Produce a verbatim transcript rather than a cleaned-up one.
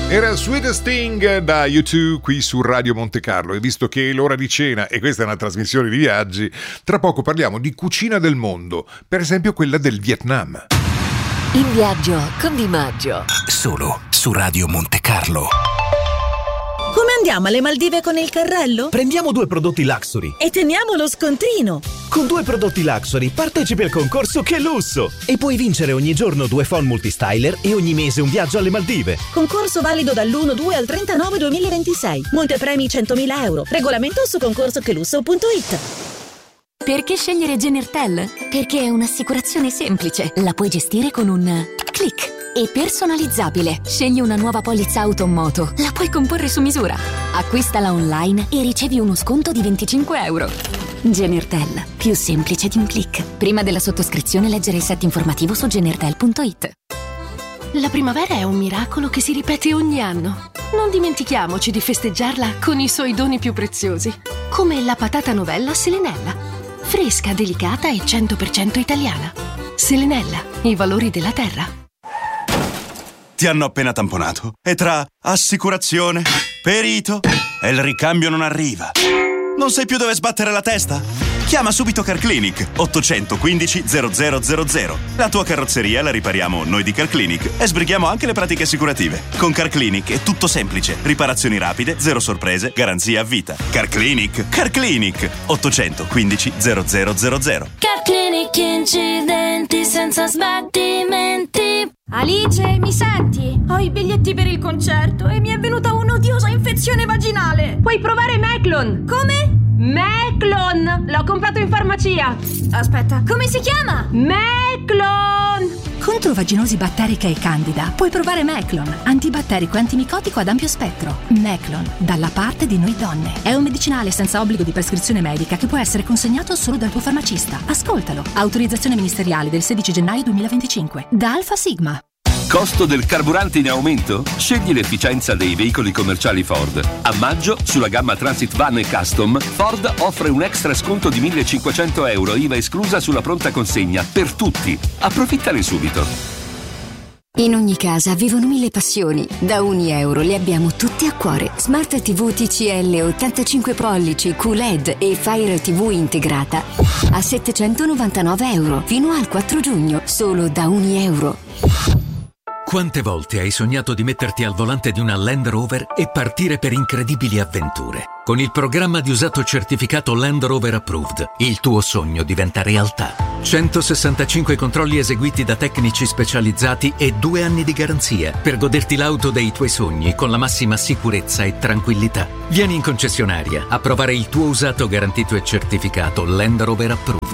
Era Sweetest Thing da U due qui su Radio Monte Carlo, e visto che è l'ora di cena e questa è una trasmissione di viaggi, tra poco parliamo di cucina del mondo, per esempio quella del Vietnam. In viaggio con Di Maggio, solo su Radio Monte Carlo. Come andiamo alle Maldive con il carrello? Prendiamo due prodotti Luxury e teniamo lo scontrino. Con due prodotti Luxury partecipi al concorso Che Lusso e puoi vincere ogni giorno due phone multistyler e ogni mese un viaggio alle Maldive. Concorso valido dall'uno due al trentanove duemilaventisei. Montepremi centomila euro. Regolamento su concorso che lusso punto it. Perché scegliere Genertel? Perché è un'assicurazione semplice. La puoi gestire con un click. E personalizzabile. Scegli una nuova polizza auto o moto. La puoi comporre su misura. Acquistala online e ricevi uno sconto di venticinque euro. Genertel. Più semplice di un click. Prima della sottoscrizione leggere il set informativo su genertel punto it. La primavera è un miracolo che si ripete ogni anno. Non dimentichiamoci di festeggiarla con i suoi doni più preziosi. Come la patata novella Selenella. Fresca, delicata e cento per cento italiana. Selenella. I valori della terra. Ti hanno appena tamponato e tra assicurazione, perito e il ricambio non arriva. Non sai più dove sbattere la testa? Chiama subito CarClinic ottocentoquindici zero zero zero zero. La tua carrozzeria la ripariamo noi di CarClinic e sbrighiamo anche le pratiche assicurative. Con CarClinic è tutto semplice. Riparazioni rapide, zero sorprese, garanzia a vita. CarClinic, CarClinic ottocentoquindici zero zero zero zero. CarClinic, incidenti senza sbattimenti. Alice, mi senti? Ho i biglietti per il concerto e mi è venuta un'odiosa infezione vaginale. Puoi provare Meclon. Come? Meclon! L'ho comprato in farmacia. Aspetta, come si chiama? Meclon! Contro vaginosi batterica e candida puoi provare Meclon, antibatterico e antimicotico ad ampio spettro. Meclon, dalla parte di noi donne. È un medicinale senza obbligo di prescrizione medica che può essere consegnato solo dal tuo farmacista. Ascoltalo. Autorizzazione ministeriale del sedici gennaio duemilaventicinque. Da Alfa Sigma. Costo del carburante in aumento? Scegli l'efficienza dei veicoli commerciali Ford. A maggio, sulla gamma Transit Van e Custom, Ford offre un extra sconto di millecinquecento euro, I V A esclusa sulla pronta consegna, per tutti. Approfittane subito. In ogni casa vivono mille passioni. Da ogni euro le abbiamo tutte a cuore. Smart tivù T C L ottantacinque pollici Q L E D e Fire tivù integrata a settecentonovantanove euro fino al quattro giugno, solo da ogni euro. Quante volte hai sognato di metterti al volante di una Land Rover e partire per incredibili avventure? Con il programma di usato certificato Land Rover Approved, il tuo sogno diventa realtà. centosessantacinque controlli eseguiti da tecnici specializzati e due anni di garanzia per goderti l'auto dei tuoi sogni con la massima sicurezza e tranquillità. Vieni in concessionaria a provare il tuo usato garantito e certificato Land Rover Approved.